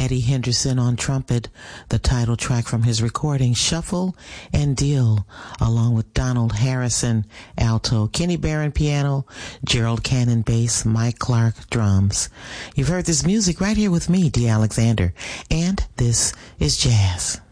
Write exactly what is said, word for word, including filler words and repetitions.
Eddie Henderson on trumpet, the title track from his recording, Shuffle and Deal, along with Donald Harrison, alto, Kenny Barron, piano, Gerald Cannon, bass, Mike Clark, drums. You've heard this music right here with me, Dee Alexander, and this is Jazz.